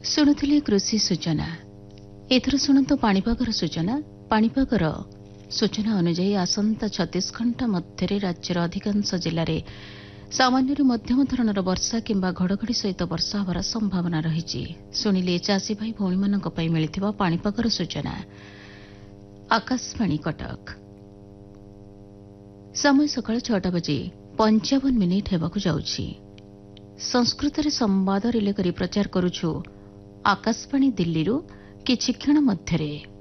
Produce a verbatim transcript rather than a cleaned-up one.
ଶୁଣୁଥିଲେ କୃଷି ସୂଚନା। ଏଥର ଶୁଣନ୍ତୁ ପାଣିପାଗର ସୂଚନା। ପାଣିପାଗର ସୂଚନା ଅନୁଯାୟୀ ଆସନ୍ତା ଛତିଶ ଘଣ୍ଟା ମଧ୍ୟରେ ରାଜ୍ୟର ଅଧିକାଂଶ ଜିଲ୍ଲାରେ ସାମାନ୍ୟରୁ ମଧ୍ୟମ ଧରଣର ବର୍ଷା କିମ୍ବା ଘଡ଼ଘଡ଼ି ସହିତ ବର୍ଷା ହେବାର ସମ୍ଭାବନା ରହିଛି। ଶୁଣିଲେ ଚାଷୀ ଭାଇ ଭଉଣୀମାନଙ୍କ ପାଇଁ ମିଳିଥିବା ପାଣିପାଗର ସୂଚନା। ଆକାଶବାଣୀ କଟକ। ସମୟ ସକାଳ ଛଅଟା ବାଜି ପଞ୍ଚାବନ ମିନିଟ୍ ହେବାକୁ ଯାଉଛି। ସଂସ୍କୃତରେ ସମ୍ବାଦ ରିଲେ କରି ପ୍ରଚାର କରୁଛୁ ଆକାଶବାଣୀ ଦିଲ୍ଲୀରୁ କିଛି କ୍ଷଣ ମଧ୍ୟରେ।